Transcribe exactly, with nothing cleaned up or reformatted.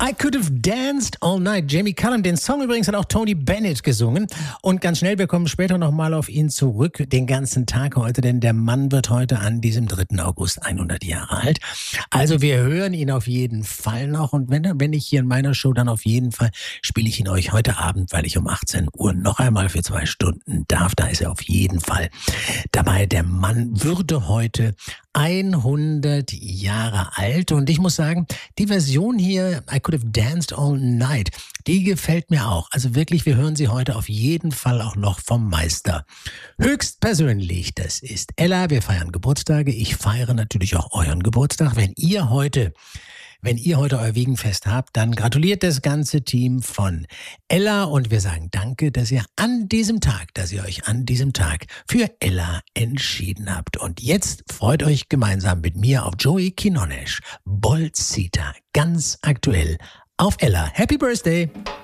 I Could Have Danced All Night. Jamie Cullum, den Song übrigens hat auch Tony Bennett gesungen. Und ganz schnell, wir kommen später nochmal auf ihn zurück, den ganzen Tag heute, denn der Mann wird heute an diesem dritten August hundert Jahre alt. Also wir hören ihn auf jeden Fall noch. Und wenn, wenn ich hier in meiner Show, dann auf jeden Fall spiele ich ihn euch heute Abend, weil ich um achtzehn Uhr noch einmal für zwei Stunden darf. Da ist er auf jeden Fall dabei. Der Mann würde heute hundert Jahre alt. Und ich muss sagen, die Version hier, I Could Have Danced All Night, die gefällt mir auch. Also wirklich, wir hören sie heute auf jeden Fall auch noch vom Meister. Höchstpersönlich, das ist Ella. Wir feiern Geburtstage. Ich feiere natürlich auch euren Geburtstag. Wenn ihr heute Wenn ihr heute euer Wiegenfest habt, dann gratuliert das ganze Team von Ella und wir sagen danke, dass ihr an diesem Tag, dass ihr euch an diesem Tag für Ella entschieden habt. Und jetzt freut euch gemeinsam mit mir auf Joey Quinones, Bolsita, ganz aktuell auf Ella. Happy Birthday!